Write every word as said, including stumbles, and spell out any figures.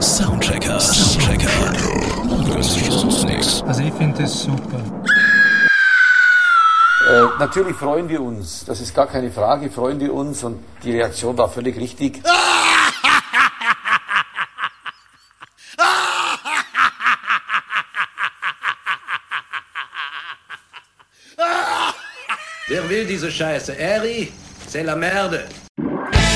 Soundchecker. Soundchecker. Das ist nix. Also ich finde das super. Äh, natürlich freuen wir uns, das ist gar keine Frage, freuen wir uns und die Reaktion war völlig richtig. Wer will diese Scheiße? Eri, c'est la merde.